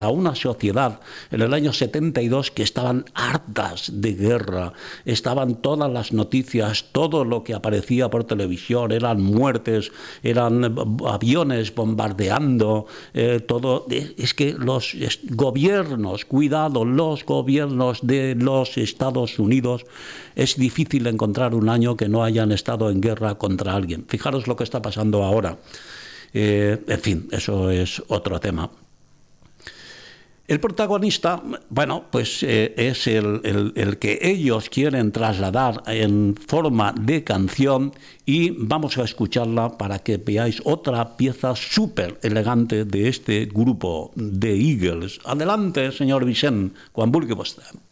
a una sociedad en el año 72 que estaban hartas de guerra, estaban todas las noticias, todo lo que aparecía por televisión, eran muertes, eran aviones bombardeando, todo. Es que los gobiernos, cuidado, los gobiernos de los Estados Unidos, es difícil encontrar un año que no hayan estado en guerra contra alguien. Fijaros lo que está pasando ahora. En fin, eso es otro tema. El protagonista, bueno, pues es el que ellos quieren trasladar en forma de canción, y vamos a escucharla para que veáis otra pieza súper elegante de este grupo de Eagles. Adelante, señor Vicent, quan vulgui vostè.